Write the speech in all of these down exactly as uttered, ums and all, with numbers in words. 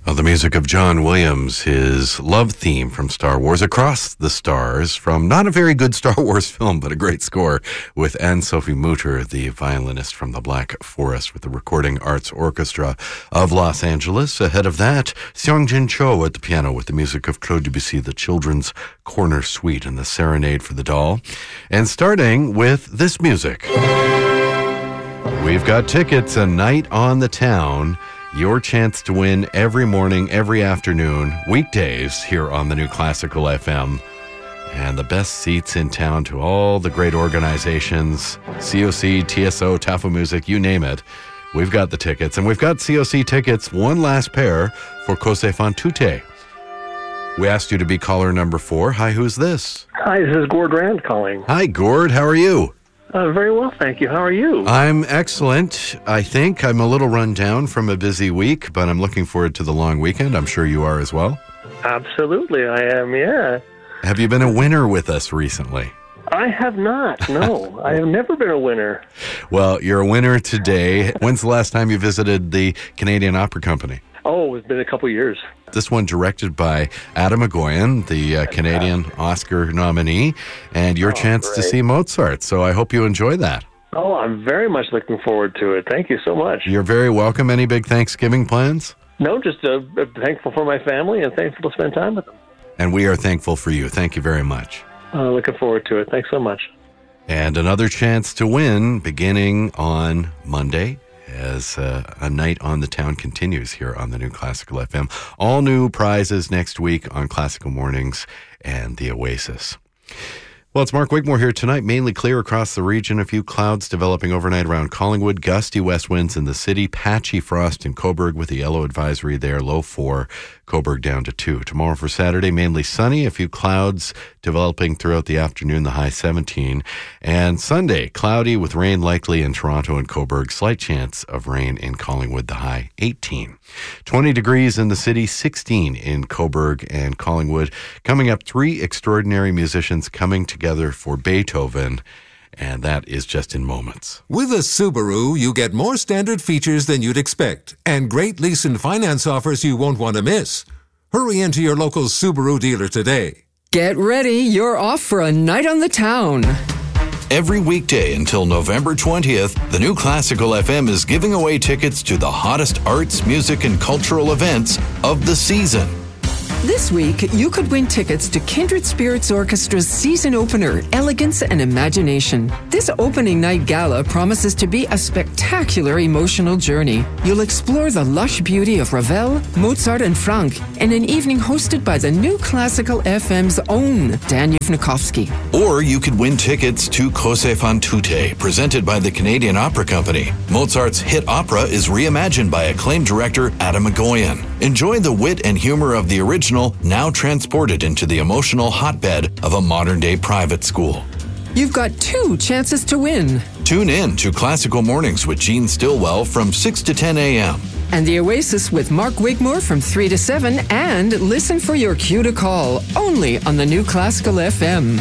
Well, the music of John Williams, his love theme from Star Wars, Across the Stars, from not a very good Star Wars film, but a great score with Anne-Sophie Mutter, the violinist from the Black Forest with the Recording Arts Orchestra of Los Angeles. Ahead of that, Seong-Jin Cho at the piano with the music of Claude Debussy, the Children's Corner Suite and the Serenade for the Doll. And starting with this music. We've got tickets, A Night on the Town. Your chance to win every morning, every afternoon, weekdays here on the New Classical F M. And the best seats in town to all the great organizations, C O C, T S O, Tafel Music, you name it. We've got the tickets. And we've got C O C tickets, one last pair for Cose Fan Tutte. We asked you to be caller number four. Hi, who's this? Hi, this is Gord Rand calling. Hi, Gord. How are you? Uh, very well, thank you. How are you? I'm excellent. I think I'm a little run down from a busy week, but I'm looking forward to the long weekend. I'm sure you are as well. Absolutely, I am, yeah. Have you been a winner with us recently? I have not, no. I have never been a winner. Well, you're a winner today. When's the last time you visited the Canadian Opera Company? Oh, it's been a couple years. This one directed by Adam Egoyan, the uh, Canadian Oscar nominee, and your oh, chance great. to see Mozart. So I hope you enjoy that. Oh, I'm very much looking forward to it. Thank you so much. You're very welcome. Any big Thanksgiving plans? No, just uh, thankful for my family and thankful to spend time with them. And we are thankful for you. Thank you very much. Uh, looking forward to it. Thanks so much. And another chance to win beginning on Monday, as uh, A Night on the Town continues here on the New Classical F M. All new prizes next week on Classical Mornings and The Oasis. Well, it's Mark Wigmore here tonight. Mainly clear across the region. A few clouds developing overnight around Collingwood. Gusty west winds in the city. Patchy frost in Cobourg with the yellow advisory there. Low four. Cobourg down to two. Tomorrow for Saturday, mainly sunny. A few clouds developing throughout the afternoon. The high seventeen. And Sunday, cloudy with rain likely in Toronto and Cobourg. Slight chance of rain in Collingwood. The high eighteen. twenty degrees in the city. sixteen in Cobourg and Collingwood. Coming up, three extraordinary musicians coming together for Beethoven. And that is just in moments. With a Subaru, you get more standard features than you'd expect and great lease and finance offers you won't want to miss. Hurry into your local Subaru dealer today. Get ready, you're off for a night on the town. Every weekday until November twentieth, the New Classical F M is giving away tickets to the hottest arts, music, and cultural events of the season. This week, you could win tickets to Kindred Spirits Orchestra's season opener, Elegance and Imagination. This opening night gala promises to be a spectacular emotional journey. You'll explore the lush beauty of Ravel, Mozart, and Franck in an evening hosted by the New Classical F M's own Dan Yevnikovsky. Or you could win tickets to Cose Fan Tutte, presented by the Canadian Opera Company. Mozart's hit opera is reimagined by acclaimed director Adam Egoyan. Enjoy the wit and humor of the original, now transported into the emotional hotbed of a modern-day private school. You've got two chances to win. Tune in to Classical Mornings with Gene Stillwell from six to ten a.m. And The Oasis with Mark Wigmore from three to seven. And listen for your cue to call, only on the New Classical F M.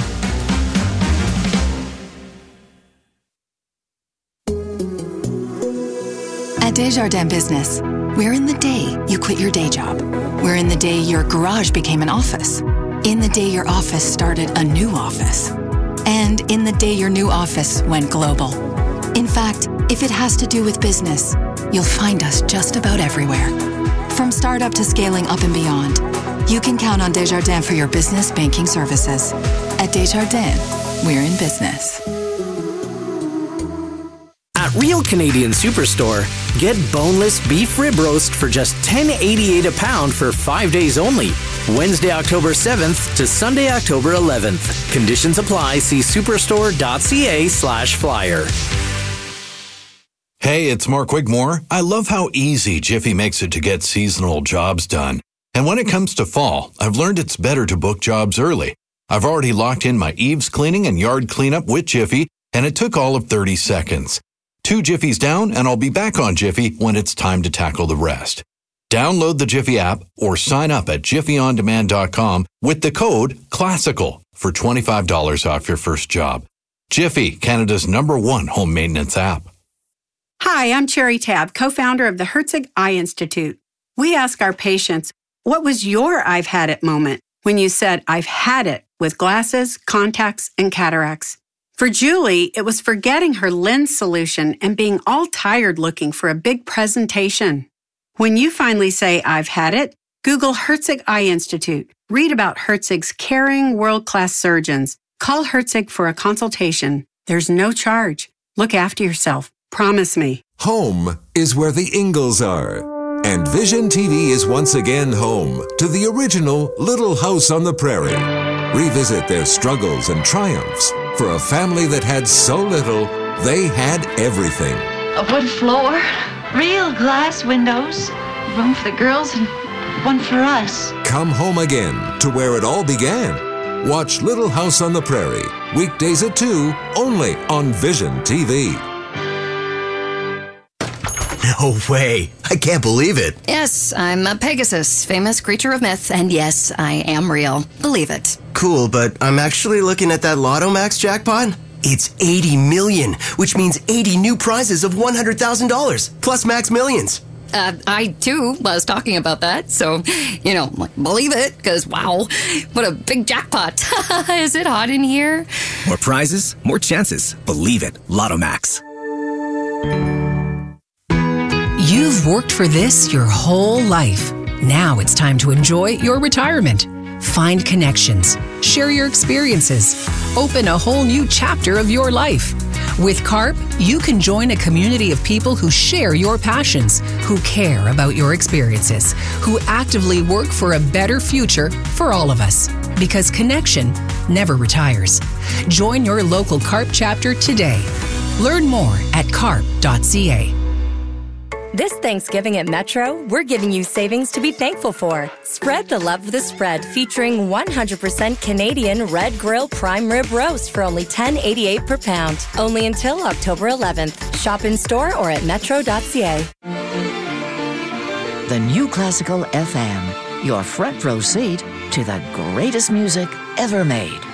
At Desjardins Business, we're in the day you quit your day job. We're in the day your garage became an office. In the day your office started a new office. And in the day your new office went global. In fact, if it has to do with business, you'll find us just about everywhere. From startup to scaling up and beyond, you can count on Desjardins for your business banking services. At Desjardins, we're in business. At Real Canadian Superstore, get boneless beef rib roast for just ten eighty-eight a pound for five days only. Wednesday, October seventh to Sunday, October eleventh. Conditions apply. See superstore.ca slash flyer. Hey, it's Mark Wigmore. I love how easy Jiffy makes it to get seasonal jobs done. And when it comes to fall, I've learned it's better to book jobs early. I've already locked in my eaves cleaning and yard cleanup with Jiffy, and it took all of thirty seconds. Two Jiffies down, and I'll be back on Jiffy when it's time to tackle the rest. Download the Jiffy app or sign up at jiffy on demand dot com with the code CLASSICAL for twenty-five dollars off your first job. Jiffy, Canada's number one home maintenance app. Hi, I'm Cherry Tab, co-founder of the Herzig Eye Institute. We ask our patients, what was your I've had it moment when you said, I've had it with glasses, contacts, and cataracts? For Julie, it was forgetting her lens solution and being all tired looking for a big presentation. When you finally say, I've had it, Google Herzig Eye Institute. Read about Herzig's caring, world-class surgeons. Call Herzig for a consultation. There's no charge. Look after yourself. Promise me. Home is where the Ingalls are. And Vision T V is once again home to the original Little House on the Prairie. Revisit their struggles and triumphs for a family that had so little, they had everything. A wood floor, real glass windows, room for the girls and one for us. Come home again to where it all began. Watch Little House on the Prairie, weekdays at two, only on Vision T V. No way. I can't believe it. Yes, I'm a Pegasus, famous creature of myth, and yes, I am real. Believe it. Cool, but I'm actually looking at that Lotto Max jackpot. It's eighty million, which means eighty new prizes of one hundred thousand dollars, plus Max Millions. Uh, I, too, was talking about that, so, you know, believe it, because, wow, what a big jackpot. Is it hot in here? More prizes, more chances. Believe it. Lotto Max. You've worked for this your whole life. Now it's time to enjoy your retirement. Find connections, share your experiences, open a whole new chapter of your life. With CARP, you can join a community of people who share your passions, who care about your experiences, who actively work for a better future for all of us. Because connection never retires. Join your local CARP chapter today. Learn more at carp dot c a. This Thanksgiving at Metro, we're giving you savings to be thankful for. Spread the love of the spread, featuring one hundred percent Canadian Red Grill Prime Rib Roast for only ten eighty-eight per pound. Only until October eleventh. Shop in store or at metro dot c a. The New Classical F M, your front row seat to the greatest music ever made.